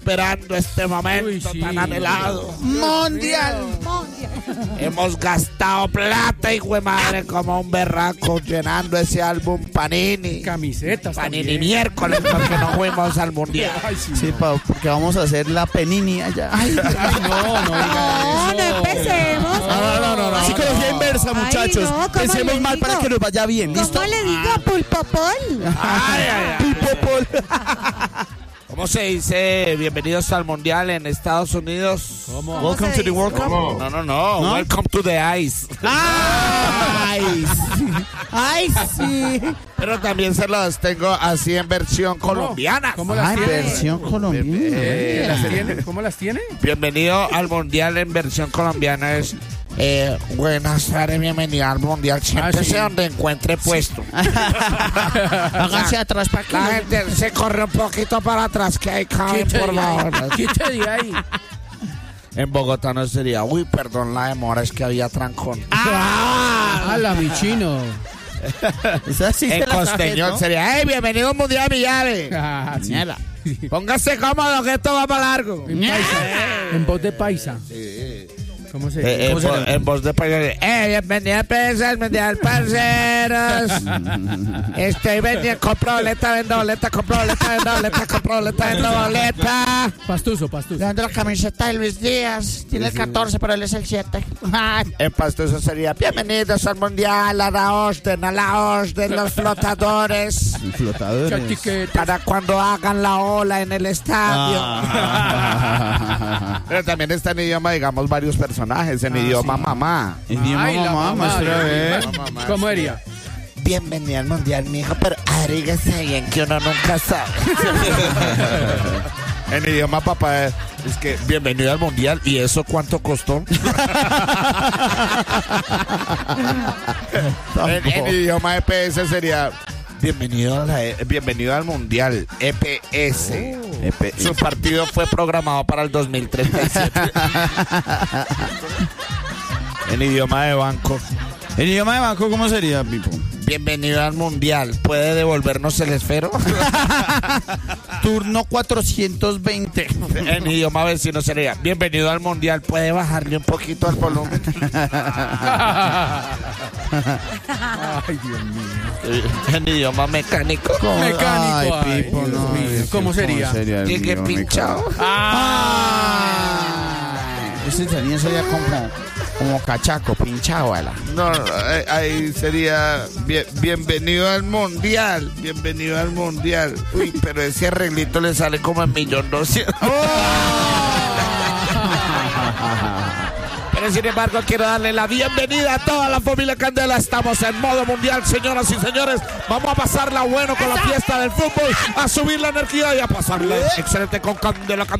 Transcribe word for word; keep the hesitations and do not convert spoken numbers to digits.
esperando este momento Uy, sí. tan anhelado. Mundial. Hemos gastado plata, hijo de madre, como un berraco llenando ese álbum Panini. Camisetas Panini también. miércoles porque no fuimos al mundial. Ay, sí. Sí, pa, porque vamos a hacer la penini allá. Ay, Ay, no, no No, diga no eso. empecemos. no, no, no, no. Psicología inversa, Ay, muchachos. no, ¿cómo Pensemos le mal digo? para que nos vaya bien, ¿listo? ¿Cómo le digo? Pulpopol. Ay, ay, ay. Pulpopol. ¿Cómo se dice bienvenidos al mundial en Estados Unidos? ¿Cómo? Welcome to the World Cup. No, no, no, ¿No? Welcome to the ice. Ay, sí. Ay, sí. Pero también se los tengo así en versión colombiana. ¿Cómo las Ay, tiene? versión colombiana. ¿Qué las tiene? ¿Cómo las tiene? Bienvenido al mundial en versión colombiana. Es eh, buenas tardes, bienvenido al mundial. Siéntese Ah, sí. donde encuentre puesto. Háganse atrás para que La gente se corre un poquito para atrás, que hay caben, Quítate por de ahí. favor. Quítate de ahí. En Bogotá no sería, uy, perdón la demora, es que había trancón. ¡Ah! ¡Hala, mi chino! Esa sí En se la sabe, costeño ¿no? sería, hey, bienvenido al mundial, mi llave. Ah, sí. Mierda. Póngase cómodo que esto va para largo. En paisa. En voz de paisa. ¿Cómo se Eh, ¿Cómo en, se vo- en voz de país, eh, bienvenido al P S, al mundial, parceros. Estoy vendiendo, compro boleta, vendo boleta, compro boleta, vendo boleta, compro boleta, vendo boleta. Pastuso, pastuso. Le dando la camiseta de Luis Díaz. Tiene el catorce, pero él es el siete. En pasto eso sería, bienvenidos al mundial, a la orden, a la orden, los flotadores. Flotadores. Chatiquete. Para cuando hagan la ola en el estadio. Ah. Pero también está en idioma, digamos, varios personajes. En idioma mamá. Idioma Ay, la mamá, mamá, maestra, Dios ¿eh? mío. Mamá, ¿Cómo sí. haría? Bienvenido al mundial, mijo, pero abríguese bien que uno nunca sabe. En idioma papá es que bienvenido al mundial. ¿Y eso cuánto costó? en, en idioma E P S sería bienvenido, a la E- bienvenido al mundial E P S. E P S. Su partido fue programado para el dos mil treinta y siete. En idioma de banco. ¿El idioma de banco cómo sería, Pipo? Bienvenido al mundial. ¿Puede devolvernos el esfero? Turno cuatrocientos veinte. En idioma vecino sería bienvenido al mundial. ¿Puede bajarle un poquito al volumen? Ay, Dios mío. En idioma mecánico. Mecánico, Ay, ay, Pipo, Dios no. mío. es que ¿Cómo sería? el Llegué idioma pinchado. mecánico? Ah. Ese también sería como, como cachaco, pinchado, ¿verdad? No, no, ahí- ahí sería bien- bienvenido al mundial. Bienvenido al mundial. Uy, pero ese arreglito le sale como en millón doscientos. Pero sin embargo quiero darle la bienvenida a toda la familia Candela. Estamos en modo mundial, señoras y señores. Vamos a pasarla bueno con la fiesta del fútbol, a subir la energía y a pasarla excelente con Candela. Candela.